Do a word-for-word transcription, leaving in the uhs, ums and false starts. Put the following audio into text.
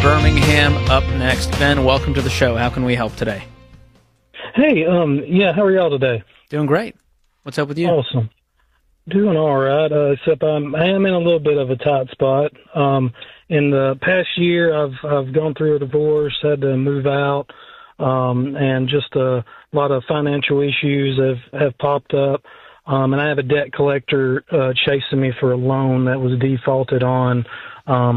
Birmingham up next. Ben, welcome to the show. How can we help today? Hey, um, yeah, how are y'all today? Doing great. What's up with you? Awesome. Doing all right, uh, except I'm, I am in a little bit of a tight spot. Um, in the past year, I've I've gone through a divorce, had to move out, um, and just a lot of financial issues have, have popped up. Um, and I have a debt collector uh, chasing me for a loan that was defaulted on. Um,